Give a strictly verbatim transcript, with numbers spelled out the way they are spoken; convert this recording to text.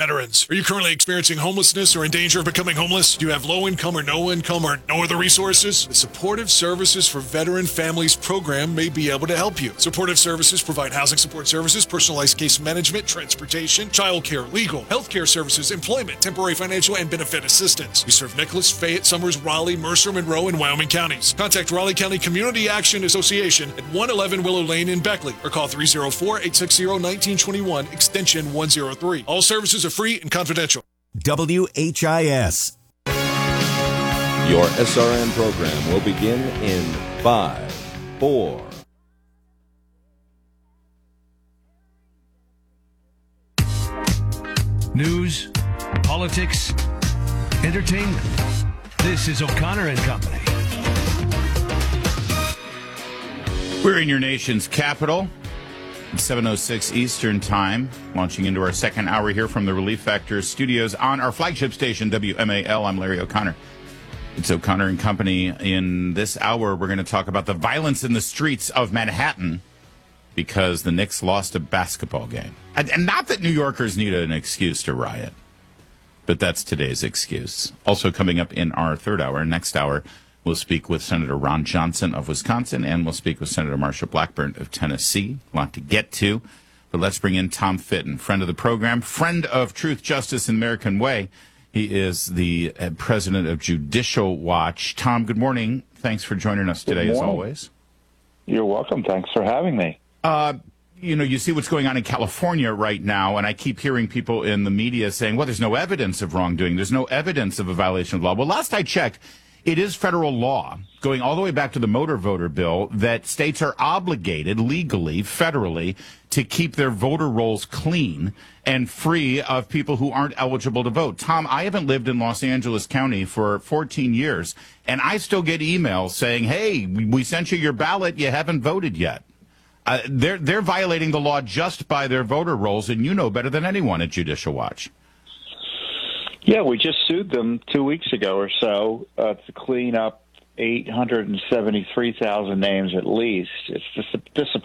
Veterans, are you currently experiencing homelessness or in danger of becoming homeless? Do you have low income or no income or no other resources? The Supportive Services for Veteran Families program may be able to help you. Supportive Services provide housing support services, personalized case management, transportation, childcare, legal, healthcare services, employment, temporary financial, and benefit assistance. We serve Nicholas, Fayette, Summers, Raleigh, Mercer, Monroe, and Wyoming counties. Contact Raleigh County Community Action Association at one eleven Willow Lane in Beckley or call three oh four, eight six zero, one nine two one, extension one oh three. All services are free and confidential. W H I S. Your S R N program will begin in five, four. News, politics, entertainment. This is O'Connor and Company. We're in your nation's capital. seven oh six Eastern Time, launching into our second hour here from the Relief Factor studios on our flagship station, W M A L. I'm Larry O'Connor. It's O'Connor and Company. In this hour, we're going to talk about the violence in the streets of Manhattan because the Knicks lost a basketball game. And, and not that New Yorkers need an excuse to riot, but that's today's excuse. Also coming up in our third hour, next hour, we'll speak with Senator Ron Johnson of Wisconsin, and we'll speak with Senator Marsha Blackburn of Tennessee. A lot to get to, but let's bring in Tom Fitton, friend of the program, friend of Truth, Justice, and American Way. He is the uh, president of Judicial Watch. Tom, good morning. Thanks for joining us today, as always. You're welcome. Thanks for having me. Uh, you know, you see what's going on in California right now, and I keep hearing people in the media saying, well, there's no evidence of wrongdoing. There's no evidence of a violation of law. Well, last I checked, it is federal law, going all the way back to the motor voter bill, that states are obligated legally, federally, to keep their voter rolls clean and free of people who aren't eligible to vote. Tom, I haven't lived in Los Angeles County for fourteen years, and I still get emails saying, hey, we sent you your ballot, you haven't voted yet. Uh, they're, they're violating the law just by their voter rolls, and you know better than anyone at Judicial Watch. Yeah, we just sued them two weeks ago or so uh, to clean up eight hundred seventy-three thousand names at least. It's dis-